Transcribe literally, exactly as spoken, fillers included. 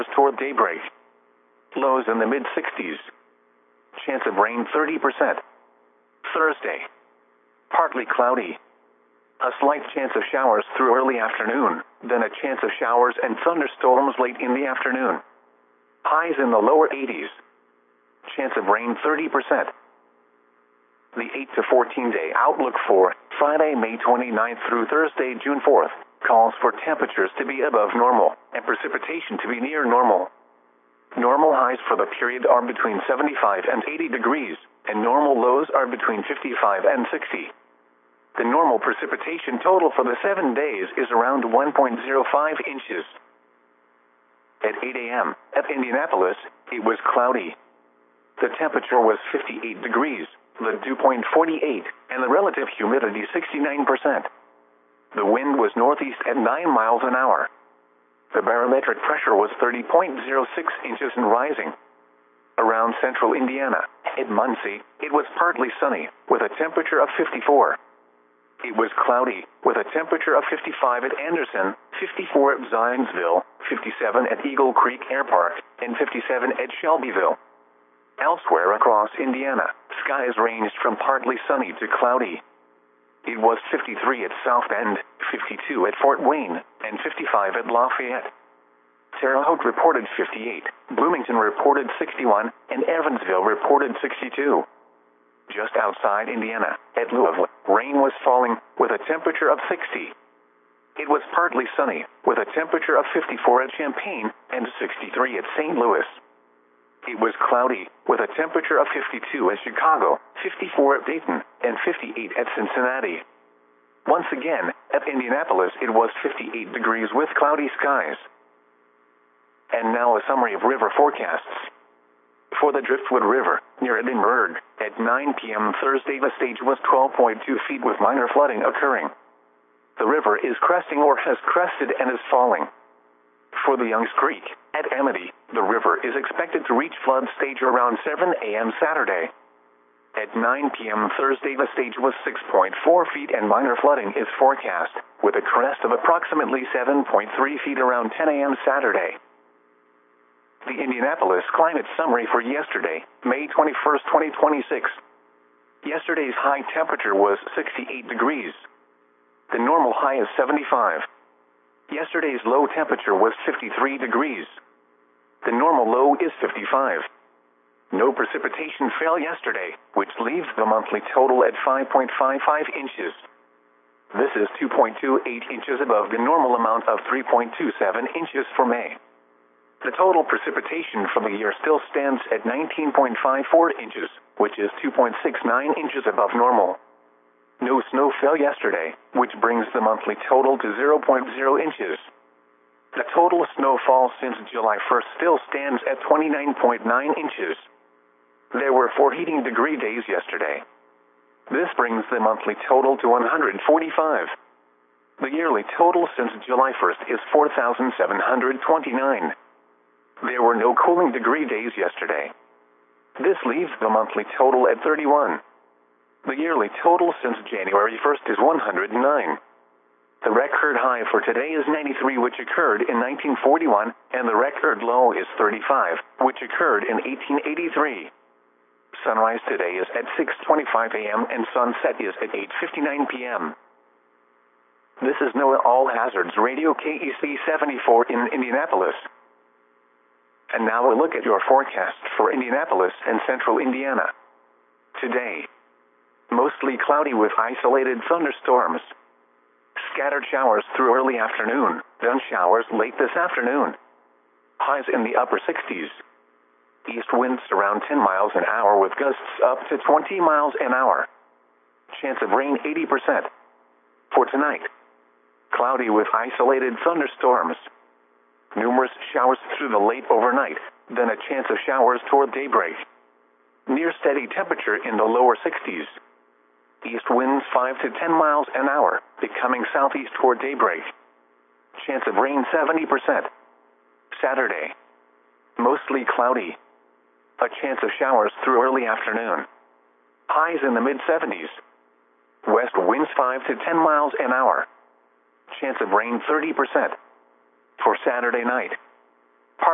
toward daybreak. Lows in the mid sixties. Chance of rain thirty percent. Thursday. Partly cloudy. A slight chance of showers through early afternoon, then a chance of showers and thunderstorms late in the afternoon. Highs in the lower eighties. Chance of rain thirty percent. The eight to fourteen day outlook for Friday, May twenty-ninth through Thursday, June fourth, calls for temperatures to be above normal and precipitation to be near normal. Normal highs for the period are between seventy-five and eighty degrees, and normal lows are between fifty-five and sixty. The normal precipitation total for the seven days is around one point zero five inches. At eight a m at Indianapolis, it was cloudy. The temperature was fifty-eight degrees, the dew point forty-eight, and the relative humidity sixty-nine percent. The wind was northeast at nine miles an hour. The barometric pressure was thirty point zero six inches and rising. Around central Indiana, at Muncie, it was partly sunny, with a temperature of fifty-four. It was cloudy, with a temperature of fifty-five at Anderson, fifty-four at Zionsville, fifty-seven at Eagle Creek Air Park, and fifty-seven at Shelbyville. Elsewhere across Indiana, skies ranged from partly sunny to cloudy. It was fifty-three at South Bend, fifty-two at Fort Wayne, and fifty-five at Lafayette. Terre Haute reported fifty-eight, Bloomington reported sixty-one, and Evansville reported sixty-two. Just outside Indiana, at Louisville, rain was falling, with a temperature of sixty. It was partly sunny, with a temperature of fifty-four at Champaign, and sixty-three at Saint Louis. It was cloudy, with a temperature of fifty-two at Chicago, fifty-four at Dayton, and fifty-eight at Cincinnati. Once again, at Indianapolis it was fifty-eight degrees with cloudy skies. And now a summary of river forecasts. For the Driftwood River, near Edinburgh, at nine p m Thursday the stage was twelve point two feet with minor flooding occurring. The river is cresting or has crested and is falling. For the Youngs Creek, at Amity, the river is expected to reach flood stage around seven a m Saturday. At nine p m Thursday the stage was six point four feet and minor flooding is forecast, with a crest of approximately seven point three feet around ten a m Saturday. The Indianapolis Climate Summary for yesterday, May twenty-first, twenty twenty-six. Yesterday's high temperature was sixty-eight degrees. The normal high is seventy-five. Yesterday's low temperature was fifty-three degrees. The normal low is fifty-five. No precipitation fell yesterday, which leaves the monthly total at five point five five inches. This is two point two eight inches above the normal amount of three point two seven inches for May. The total precipitation for the year still stands at nineteen point five four inches, which is two point six nine inches above normal. No snow fell yesterday, which brings the monthly total to zero point zero inches. The total snowfall since July first still stands at twenty-nine point nine inches. There were four heating degree days yesterday. This brings the monthly total to one hundred forty-five. The yearly total since July first is four thousand seven hundred twenty-nine. There were no cooling degree days yesterday. This leaves the monthly total at thirty-one. The yearly total since January first is one hundred nine. The record high for today is ninety-three, which occurred in nineteen forty-one, and the record low is thirty-five, which occurred in eighteen eighty-three. Sunrise today is at six twenty-five a m and sunset is at eight fifty-nine p m This is NOAA All Hazards Radio K E C seventy-four in Indianapolis. And now a look at your forecast for Indianapolis and central Indiana. Today, mostly cloudy with isolated thunderstorms. Scattered showers through early afternoon, then showers late this afternoon. Highs in the upper sixties. East winds around ten miles an hour with gusts up to twenty miles an hour. Chance of rain eighty percent. For tonight, cloudy with isolated thunderstorms. Numerous showers through the late overnight, then a chance of showers toward daybreak. Near steady temperature in the lower sixties. East winds five to ten miles an hour, becoming southeast toward daybreak. Chance of rain seventy percent. Saturday, mostly cloudy. A chance of showers through early afternoon. Highs in the mid seventies. West winds five to ten miles an hour. Chance of rain thirty percent. For Saturday night,